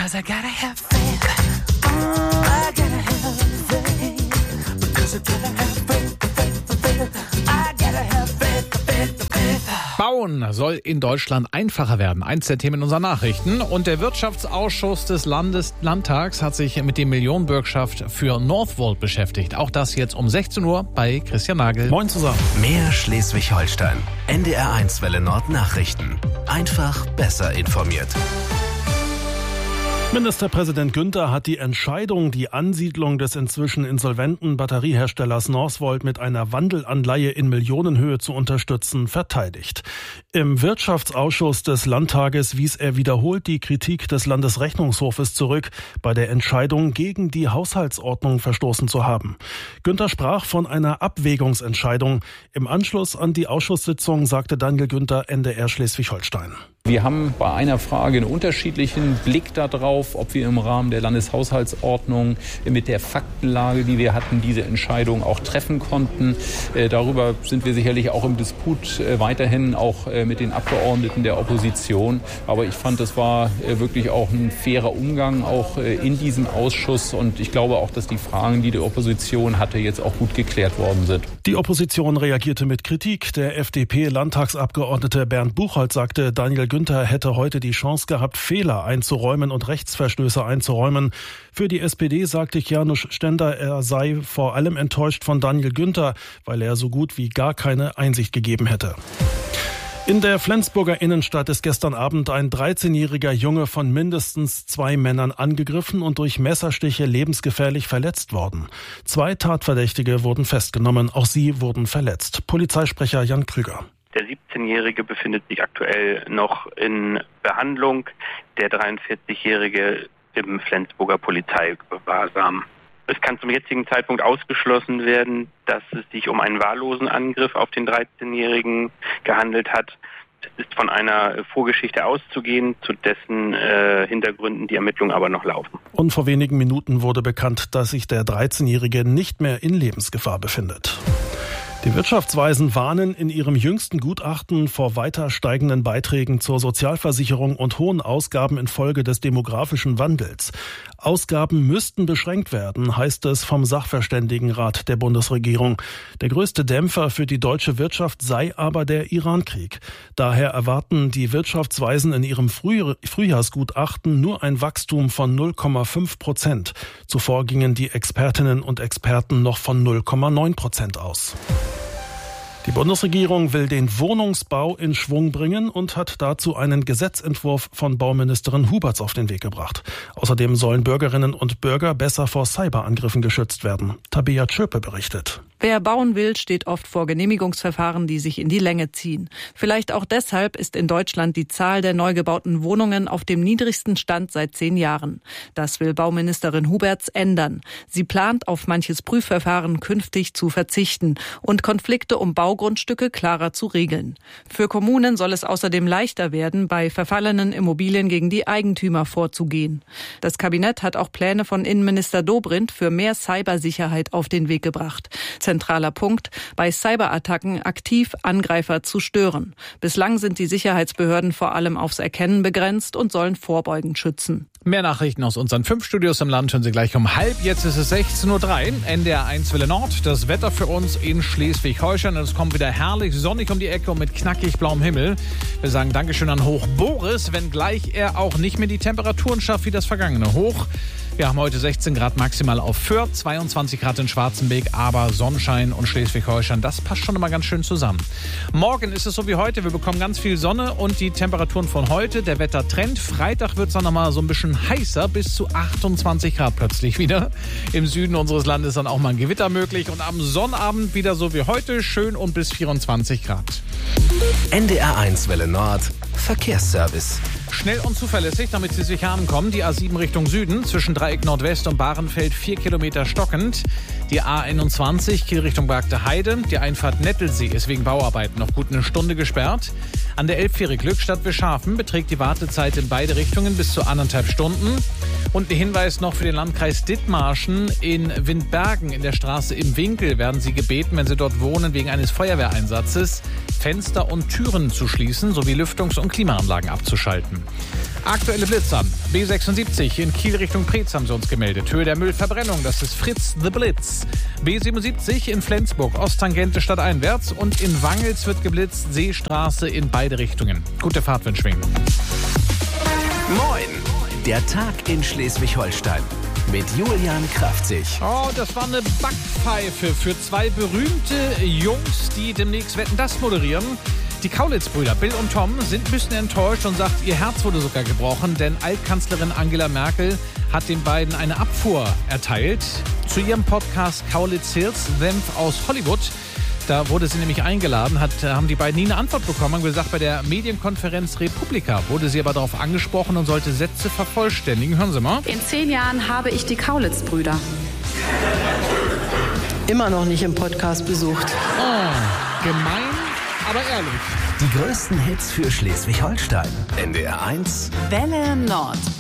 'cause I gotta have faith. I gotta have faith. Because I gotta have faith. I gotta have faith. Bauen soll in Deutschland einfacher werden. Eins der Themen unserer Nachrichten. Und der Wirtschaftsausschuss des Landtags hat sich mit der Millionenbürgschaft für Northvolt beschäftigt. Auch das jetzt um 16 Uhr bei Christian Nagel. Moin zusammen. Mehr Schleswig-Holstein. NDR1 Welle Nord Nachrichten. Einfach besser informiert. Ministerpräsident Günther hat die Entscheidung, die Ansiedlung des inzwischen insolventen Batterieherstellers Northvolt mit einer Wandelanleihe in Millionenhöhe zu unterstützen, verteidigt. Im Wirtschaftsausschuss des Landtages wies er wiederholt die Kritik des Landesrechnungshofes zurück, bei der Entscheidung gegen die Haushaltsordnung verstoßen zu haben. Günther sprach von einer Abwägungsentscheidung. Im Anschluss an die Ausschusssitzung sagte Daniel Günther, NDR Schleswig-Holstein. Wir haben bei einer Frage einen unterschiedlichen Blick darauf, ob wir im Rahmen der Landeshaushaltsordnung mit der Faktenlage, die wir hatten, diese Entscheidung auch treffen konnten. Darüber sind wir sicherlich auch im Disput weiterhin, auch mit den Abgeordneten der Opposition. Aber ich fand, es war wirklich auch ein fairer Umgang, auch in diesem Ausschuss. Und ich glaube auch, dass die Fragen, die Opposition hatte, jetzt auch gut geklärt worden sind. Die Opposition reagierte mit Kritik. Der FDP-Landtagsabgeordnete Bernd Buchholz sagte, Daniel Günther hätte heute die Chance gehabt, Fehler einzuräumen und Rechtsverstöße einzuräumen. Für die SPD sagte Janusz Stender, er sei vor allem enttäuscht von Daniel Günther, weil er so gut wie gar keine Einsicht gegeben hätte. In der Flensburger Innenstadt ist gestern Abend ein 13-jähriger Junge von mindestens 2 Männern angegriffen und durch Messerstiche lebensgefährlich verletzt worden. 2 Tatverdächtige wurden festgenommen, auch sie wurden verletzt. Polizeisprecher Jan Krüger. Der 17-Jährige befindet sich aktuell noch in Behandlung, der 43-Jährige im Flensburger Polizeigewahrsam. Es kann zum jetzigen Zeitpunkt ausgeschlossen werden, dass es sich um einen wahllosen Angriff auf den 13-Jährigen gehandelt hat. Es ist von einer Vorgeschichte auszugehen, zu dessen Hintergründen die Ermittlungen aber noch laufen. Und vor wenigen Minuten wurde bekannt, dass sich der 13-Jährige nicht mehr in Lebensgefahr befindet. Die Wirtschaftsweisen warnen in ihrem jüngsten Gutachten vor weiter steigenden Beiträgen zur Sozialversicherung und hohen Ausgaben infolge des demografischen Wandels. Ausgaben müssten beschränkt werden, heißt es vom Sachverständigenrat der Bundesregierung. Der größte Dämpfer für die deutsche Wirtschaft sei aber der Irankrieg. Daher erwarten die Wirtschaftsweisen in ihrem Frühjahrsgutachten nur ein Wachstum von 0,5%. Zuvor gingen die Expertinnen und Experten noch von 0,9% aus. Die Bundesregierung will den Wohnungsbau in Schwung bringen und hat dazu einen Gesetzentwurf von Bauministerin Huberts auf den Weg gebracht. Außerdem sollen Bürgerinnen und Bürger besser vor Cyberangriffen geschützt werden. Tabea Tschöpe berichtet. Wer bauen will, steht oft vor Genehmigungsverfahren, die sich in die Länge ziehen. Vielleicht auch deshalb ist in Deutschland die Zahl der neu gebauten Wohnungen auf dem niedrigsten Stand seit 10 Jahren. Das will Bauministerin Huberts ändern. Sie plant, auf manches Prüfverfahren künftig zu verzichten und Konflikte um Baugrundstücke klarer zu regeln. Für Kommunen soll es außerdem leichter werden, bei verfallenen Immobilien gegen die Eigentümer vorzugehen. Das Kabinett hat auch Pläne von Innenminister Dobrindt für mehr Cybersicherheit auf den Weg gebracht. Zentraler Punkt, bei Cyberattacken aktiv Angreifer zu stören. Bislang sind die Sicherheitsbehörden vor allem aufs Erkennen begrenzt und sollen vorbeugend schützen. Mehr Nachrichten aus unseren 5 Studios im Land hören Sie gleich um 12:30. Jetzt ist es 16:03 Uhr, NDR1 Welle Nord. Das Wetter für uns in Schleswig-Holstein. Es kommt wieder herrlich sonnig um die Ecke und mit knackig blauem Himmel. Wir sagen Dankeschön an Hoch Boris, wenngleich er auch nicht mehr die Temperaturen schafft wie das vergangene Hoch. Wir haben heute 16 Grad maximal auf Fürth, 22 Grad in Schwarzenberg, aber Sonnenschein und Schleswig-Holstein, das passt schon immer ganz schön zusammen. Morgen ist es so wie heute, wir bekommen ganz viel Sonne und die Temperaturen von heute, der Wettertrend. Freitag wird es dann nochmal so ein bisschen heißer, bis zu 28 Grad plötzlich wieder. Im Süden unseres Landes dann auch mal ein Gewitter möglich und am Sonnabend wieder so wie heute, schön und bis 24 Grad. NDR1 Welle Nord, Verkehrsservice. Schnell und zuverlässig, damit Sie sicher ankommen. Die A7 Richtung Süden, zwischen Dreieck Nordwest und Bahrenfeld 4 Kilometer stockend. Die A21 Kiel Richtung Bargte Heide. Die Einfahrt Nettelsee ist wegen Bauarbeiten noch gut eine Stunde gesperrt. An der Elbfähre Glückstadt Wischhafen beträgt die Wartezeit in beide Richtungen bis zu 1,5 Stunden. Und ein Hinweis noch für den Landkreis Dithmarschen. In Windbergen in der Straße im Winkel werden Sie gebeten, wenn Sie dort wohnen, wegen eines Feuerwehreinsatzes, Fenster und Türen zu schließen sowie Lüftungs- und Klimaanlagen abzuschalten. Aktuelle Blitzer. B76 in Kiel Richtung Preetz haben sie uns gemeldet. Höhe der Müllverbrennung, das ist Fritz the Blitz. B77 in Flensburg, Osttangente stadteinwärts. Und in Wangels wird geblitzt, Seestraße in beide Richtungen. Gute Fahrt wünsche ich Ihnen. Moin, der Tag in Schleswig-Holstein mit Julian Kraftzig. Oh, das war eine Backpfeife für zwei berühmte Jungs, die demnächst Wetten, das moderieren. Die Kaulitz-Brüder Bill und Tom sind ein bisschen enttäuscht und sagt, ihr Herz wurde sogar gebrochen, denn Altkanzlerin Angela Merkel hat den beiden eine Abfuhr erteilt. Zu ihrem Podcast Kaulitz Hills, Senf aus Hollywood. Da wurde sie nämlich eingeladen, haben die beiden nie eine Antwort bekommen. Haben gesagt, bei der Medienkonferenz Republika wurde sie aber darauf angesprochen und sollte Sätze vervollständigen. Hören Sie mal. In 10 Jahren habe ich die Kaulitz-Brüder immer noch nicht im Podcast besucht. Oh, gemein, aber ehrlich. Die größten Hits für Schleswig-Holstein. NDR 1 Welle Nord.